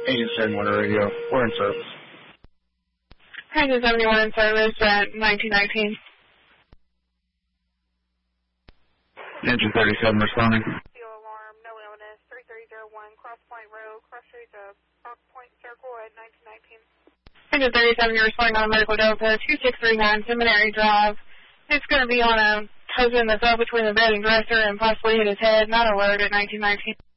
Agent 71 radio. We're in service. Agent 71 in service at 1919. Engine 37 responding. Fuel alarm, no illness, 3301 Cross Point Road, cross street to Park Point Circle at 1919. Agent 37, you're responding on Medical Delta 2639 Seminary Drive. It's going to be on a husband that's up between the bed and dresser and possibly hit his head. Not alert at 1919.